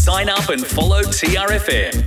Sign up and follow TRFM.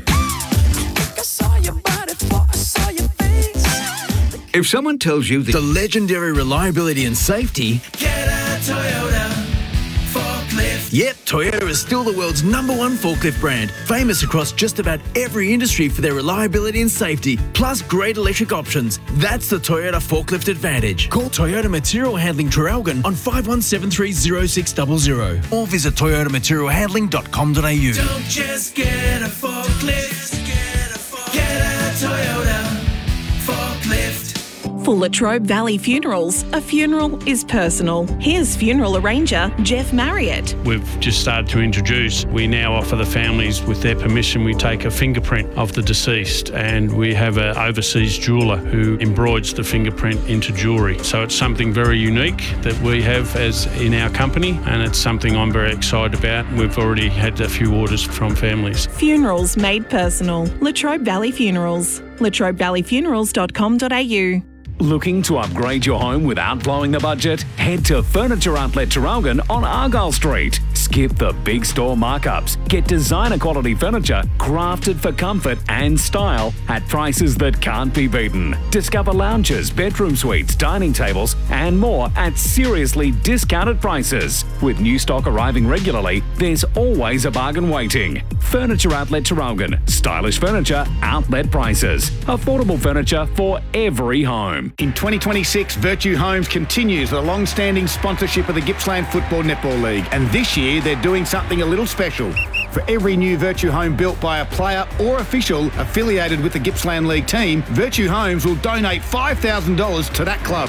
If someone tells you the legendary reliability and safety, Get a Toyota forklift. yep, Toyota is still the world's #1 forklift brand, famous across just about every industry for their reliability and safety, plus great electric options. That's the Toyota forklift advantage. Call Toyota Material Handling Traralgon on 51730600 or visit toyotamaterialhandling.com.au. Don't just get a forklift. Get a Toyota forklift. For Latrobe Valley Funerals, a funeral is personal. Here's funeral arranger Jeff Marriott. We've just started to introduce, we now offer the families, with their permission, we take a fingerprint of the deceased, and we have an overseas jeweller who embroids the fingerprint into jewellery. So it's something very unique that we have as in our company, and it's something I'm very excited about. We've already had a few orders from families. Funerals made personal. Latrobe Valley Funerals. latrobevalleyfunerals.com.au. Looking to upgrade your home without blowing the budget? Head to Furniture Outlet Traralgon on Argyle Street. Skip the big store markups. Get designer quality furniture crafted for comfort and style at prices that can't be beaten. Discover lounges, bedroom suites, dining tables and more at seriously discounted prices. With new stock arriving regularly, there's always a bargain waiting. Furniture Outlet Traralgon. Stylish furniture, outlet prices. Affordable furniture for every home. In 2026, Virtue Homes continues the long-standing sponsorship of the Gippsland Football Netball League, and this year they're doing something a little special. For every new Virtue home built by a player or official affiliated with the Gippsland League team, Virtue Homes will donate $5,000 to that club.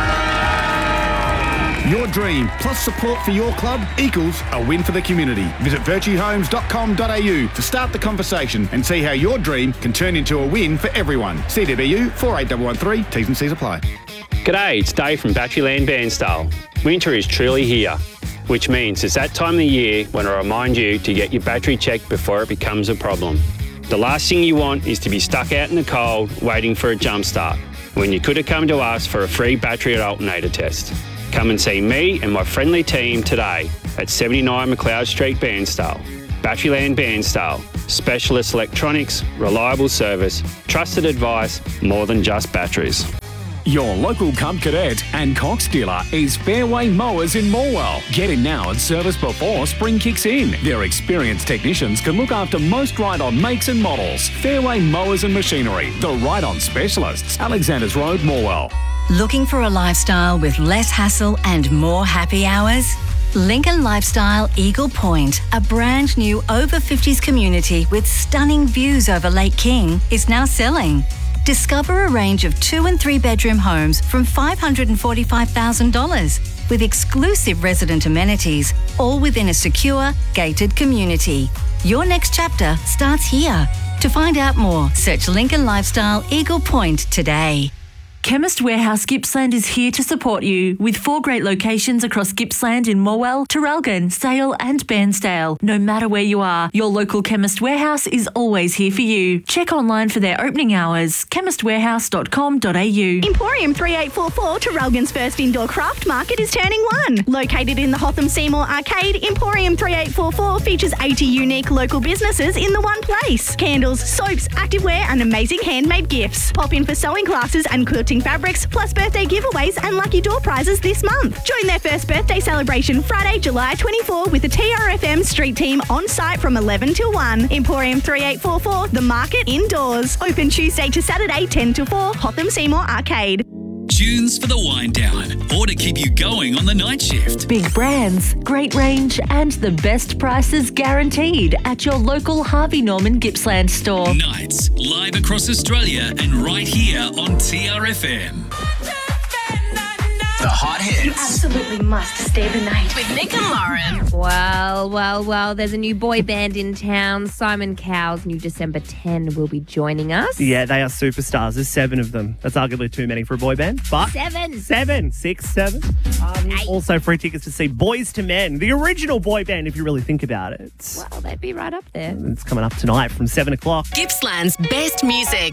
Your dream plus support for your club equals a win for the community. Visit virtuehomes.com.au to start the conversation and see how your dream can turn into a win for everyone. CWU 48113, T's and C's apply. G'day, it's Dave from Batteryland Bairnsdale. Winter is truly here, which means it's that time of the year when I remind you to get your battery checked before it becomes a problem. The last thing you want is to be stuck out in the cold waiting for a jump start, when you could have come to us for a free battery and alternator test. Come and see me and my friendly team today at 79 McLeod Street, Bairnsdale. Batteryland Bairnsdale. Specialist electronics, reliable service, trusted advice, more than just batteries. Your local Cub Cadet and Cox dealer is Fairway Mowers in Morwell. Get in now and service before spring kicks in. Their experienced technicians can look after most ride-on makes and models. Fairway Mowers and Machinery, the ride-on specialists. Alexanders Road, Morwell. Looking for a lifestyle with less hassle and more happy hours? Lincoln Lifestyle Eagle Point, a brand new over 50s community with stunning views over Lake King, is now selling. Discover a range of 2 and 3 bedroom homes from $545,000 with exclusive resident amenities, all within a secure, gated community. Your next chapter starts here. To find out more, search Lincoln Lifestyle Eagle Point today. Chemist Warehouse Gippsland is here to support you with 4 great locations across Gippsland in Morwell, Traralgon, Sale and Bairnsdale. No matter where you are, your local Chemist Warehouse is always here for you. Check online for their opening hours, chemistwarehouse.com.au. Emporium 3844, Traralgon's first indoor craft market, is turning 1. Located in the Hotham Seymour Arcade, Emporium 3844 features 80 unique local businesses in the one place. Candles, soaps, activewear and amazing handmade gifts. Pop in for sewing classes and quilting fabrics, plus birthday giveaways and lucky door prizes this month. Join their first birthday celebration Friday, July 24 with the TRFM street team on site from 11 till 1. Emporium 3844, the market indoors. Open Tuesday to Saturday 10 till 4, Hotham Seymour Arcade. Tunes for the wind down or to keep you going on the night shift. Big brands, great range and the best prices guaranteed at your local Harvey Norman Gippsland store. Nights live across Australia and right here on TRFM. The hot hits. You absolutely must stay the night with Nick and Lauren. Well, there's a new boy band in town. Simon Cowell's new December 10 will be joining us. Yeah, they are superstars. There's 7 of them. That's arguably too many for a boy band, but 7. 6, 7. Also free tickets to see Boys to Men, the original boy band, if you really think about it. Well, they'd be right up there. It's coming up tonight from 7 o'clock. Gippsland's best music,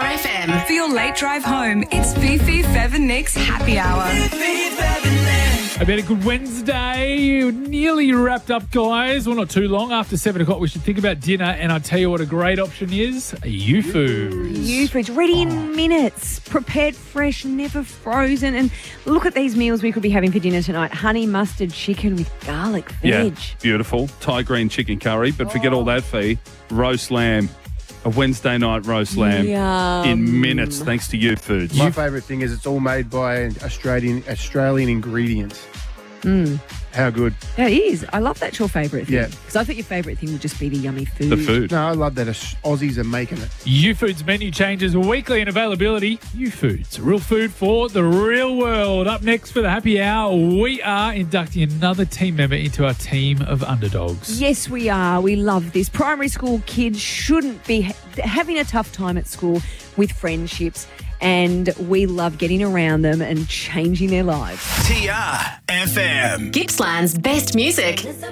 TRFM. For your late drive home, it's Fifi, Fev and Nick's Happy Hour. I bet a good Wednesday. Nearly wrapped up, guys. Well, not too long. After 7 o'clock, we should think about dinner. And I tell you what a great option is, U-Foods. U-Foods, ready in minutes. Prepared fresh, never frozen. And look at these meals we could be having for dinner tonight. Honey mustard chicken with garlic veg. Yeah, beautiful. Thai green chicken curry. But forget all that, Fee. Roast lamb. A Wednesday night roast lamb in minutes, thanks to U-Foods. My favourite thing is it's all made by Australian ingredients. How good. It is. I love that's your favourite thing. Yeah. Because I thought your favourite thing would just be the yummy food. The food. No, I love that Aussies are making it. U-Foods menu changes weekly in availability. U-Foods, real food for the real world. Up next for the happy hour, we are inducting another team member into our team of underdogs. Yes, we are. We love this. Primary school kids shouldn't be having a tough time at school with friendships, and we love getting around them and changing their lives. TRFM. Gippsland's best music.